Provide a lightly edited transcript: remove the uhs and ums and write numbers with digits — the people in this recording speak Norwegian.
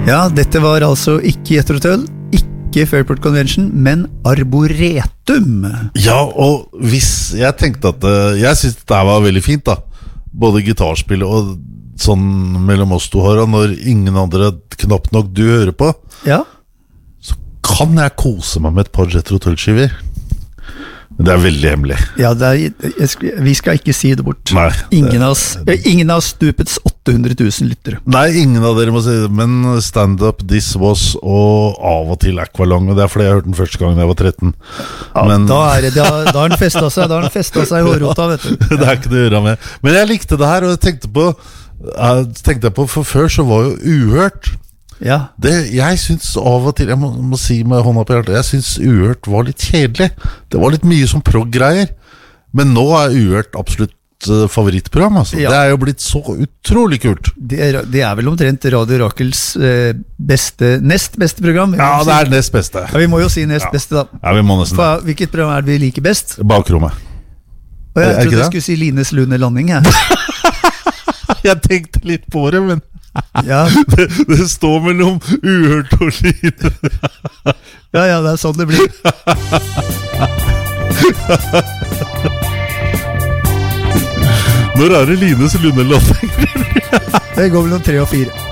Ja, dette var altså ikke Jethro ikke Fairport Convention, men Arboretum. Ja, og hvis jeg tenkte at jeg synes det var veldig fint da, både gitarspillet og sånn mellom oss to her, når ingen andre knapt nok du hører på, Ja. så kan jeg kose meg med et par Jethro Tull-skiver. Men det veldig hemmelig. Ja, vi skal ikke si det bort. Nei. Ingen av stupets 800 000 lyttere. Nei, ingen av dere må si det, men Stand Up, This Was og av og til Aqualung, og det fordi jeg hørte den første gangen jeg var 13. Ja, Men da har den festet seg i hårrota, vet du. det ikke noe å gjøre med. Men jeg likte det her, og jeg tenkte på, for før så var jo Uhørt. Ja. Jeg synes av og til, jeg må si med hånda på hjertet, jeg synes Uhørt var litt kjedelig. Det var litt mye som prog-greier. Men nå Uhørt absolutt favorittprogram, altså. Ja. Det jo blitt så utrolig kult. Det vel omtrent Radio Rakels nest beste program. Ja, det nest beste. Ja, vi må jo si nest beste da. Ja, vi må nesten det. Hvilket program det vi liker best? Bakrommet. Og jeg trodde jeg skulle si Lines Lune Landing her. Jeg tenkte litt på det, men ja. det står mellom Uhørt og Line. Ja, det sånn det blir. Når det Lines Lune Landing? Det går vel om 3 og 4.